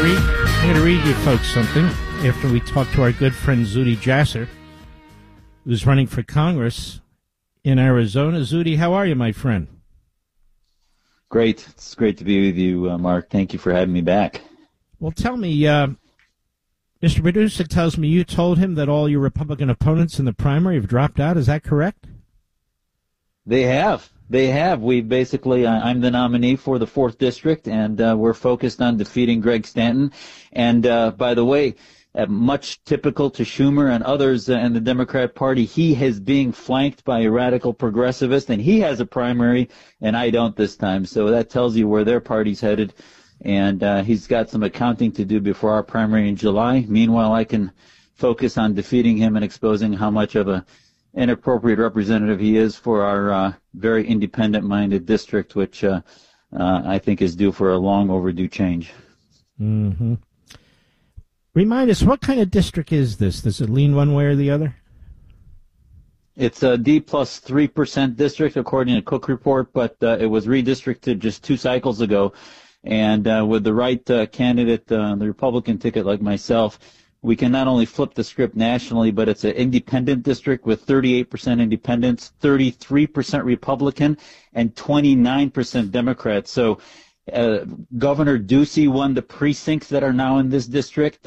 going to read you folks something after we talk to our good friend Zuhdi Jasser, who's running for Congress in Arizona. Zuhdi, how are you, my friend? Great. It's great to be with you, Mark. Thank you for having me back. Well, tell me, Mr. Producer tells me you told him that all your Republican opponents in the primary have dropped out. Is that correct? They have. We basically, I'm the nominee for the 4th District, and we're focused on defeating Greg Stanton. And by the way, much typical to Schumer and others in the Democrat Party, he is being flanked by a radical progressivist, and he has a primary, and I don't this time. So that tells you where their party's headed. And he's got some accounting to do before our primary in July. Meanwhile, I can focus on defeating him and exposing how much of a inappropriate representative he is for our very independent-minded district, which I think is due for a long overdue change. Mm-hmm. Remind us, what kind of district is this? Does it lean one way or the other? It's a D plus 3% district, according to Cook Report, but it was redistricted just 2 cycles ago. And with the right candidate, the Republican ticket like myself, we can not only flip the script nationally, but it's an independent district with 38% independents, 33% Republican, and 29% Democrat. So Governor Ducey won the precincts that are now in this district.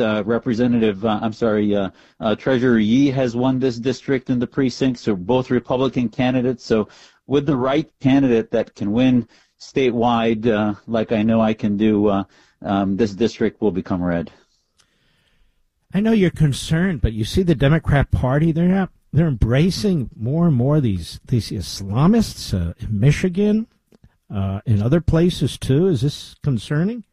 Treasurer Yee has won this district in the precincts, so both Republican candidates. So with the right candidate that can win statewide, like I know I can do, this district will become red. I know you're concerned, but you see the Democrat Party, they're embracing more and more these Islamists in Michigan, in other places too. Is this concerning?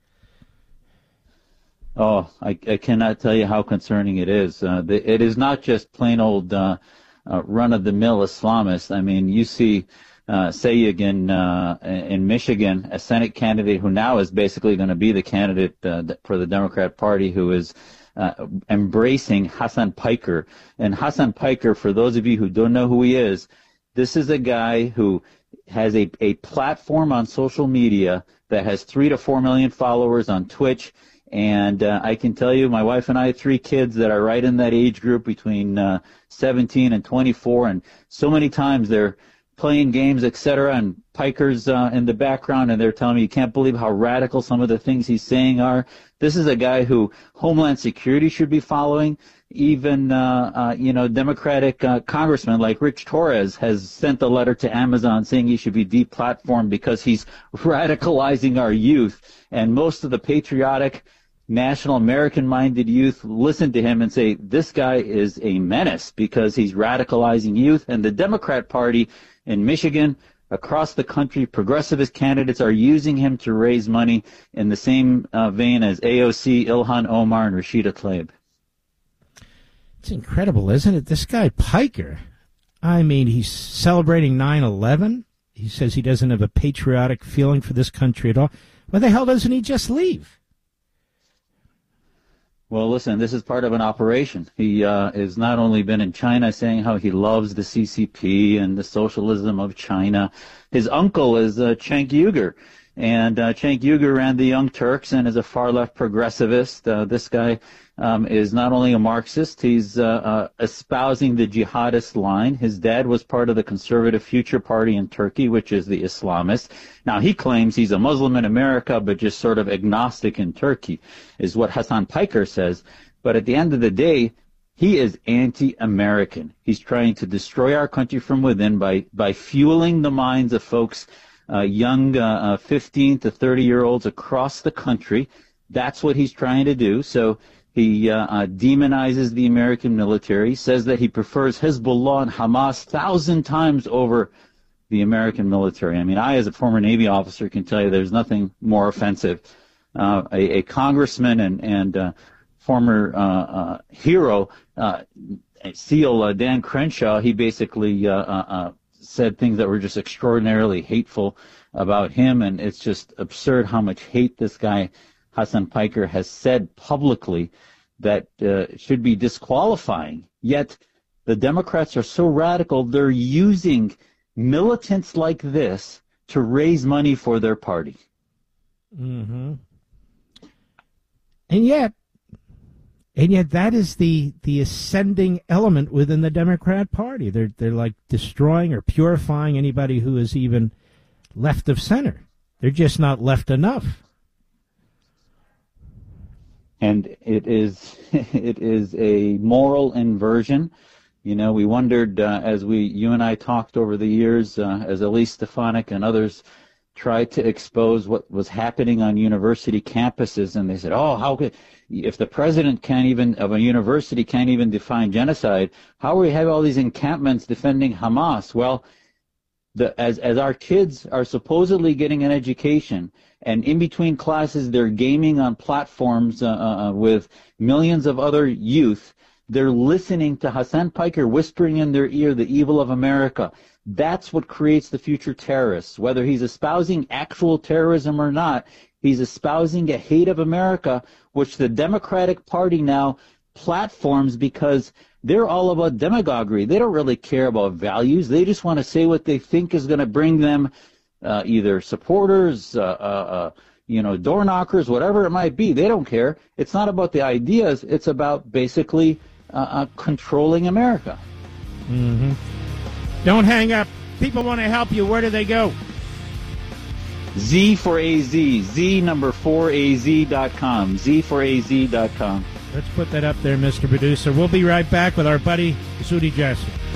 Oh, I cannot tell you how concerning it is. It is not just plain old run-of-the-mill Islamists. I mean, you see Sayegh in Michigan, a Senate candidate who now is basically going to be the candidate for the Democrat Party, who is embracing Hasan Piker. And Hasan Piker, for those of you who don't know who he is, this is a guy who has a platform on social media that has 3 to 4 million followers on Twitch. And I can tell you, my wife and I have 3 kids that are right in that age group between 17 and 24. And so many times they're playing games, etc., and Piker's in the background, and they're telling me, you can't believe how radical some of the things he's saying are. This is a guy who Homeland Security should be following. Even, Democratic congressman like Rich Torres has sent a letter to Amazon saying he should be deplatformed because he's radicalizing our youth. And most of the patriotic, national American-minded youth listen to him and say, this guy is a menace because he's radicalizing youth. And the Democrat Party in Michigan, across the country, progressivist candidates are using him to raise money in the same vein as AOC, Ilhan Omar, and Rashida Tlaib. It's incredible, isn't it? This guy, Piker, I mean, he's celebrating 9/11. He says he doesn't have a patriotic feeling for this country at all. Why the hell doesn't he just leave? Well, listen, this is part of an operation. He has not only been in China saying how he loves the CCP and the socialism of China. His uncle is Cenk Uygur, and Cenk Uygur ran the Young Turks and is a far-left progressivist. This guy is not only a Marxist, he's espousing the jihadist line. His dad was part of the Conservative Future Party in Turkey, which is the Islamist. Now, he claims he's a Muslim in America, but just sort of agnostic in Turkey, is what Hasan Piker says. But at the end of the day, he is anti-American. He's trying to destroy our country from within by fueling the minds of folks, young 15 to 30-year-olds across the country. That's what he's trying to do. So he demonizes the American military, says that he prefers Hezbollah and Hamas 1,000 times over the American military. I mean, I, as a former Navy officer, can tell you there's nothing more offensive. A congressman and former hero, SEAL Dan Crenshaw, he basically said things that were just extraordinarily hateful about him, and it's just absurd how much hate this guy Hasan Piker has said publicly that should be disqualifying. Yet the Democrats are so radical, they're using militants like this to raise money for their party. Mm-hmm. And yet that is the ascending element within the Democrat Party. They're like destroying or purifying anybody who is even left of center. They're just not left enough. And it is a moral inversion. You know, we wondered as you and I talked over the years, as Elise Stefanik and others tried to expose what was happening on university campuses, and they said, "Oh, how could if the president of a university can't even define genocide? How will we have all these encampments defending Hamas?" Well, as our kids are supposedly getting an education, and in between classes they're gaming on platforms with millions of other youth, they're listening to Hassan Piker whispering in their ear the evil of America. That's what creates the future terrorists. Whether he's espousing actual terrorism or not, he's espousing a hate of America, which the Democratic Party now platforms because they're all about demagoguery. They don't really care about values. They just want to say what they think is going to bring them either supporters, door knockers, whatever it might be. They don't care. It's not about the ideas. It's about basically controlling America. Mm-hmm. Don't hang up. People want to help you. Where do they go? Z4AZ, Z4AZ.com, Z4AZ.com. Let's put that up there, Mr. Producer. We'll be right back with our buddy, Zuhdi Jasser.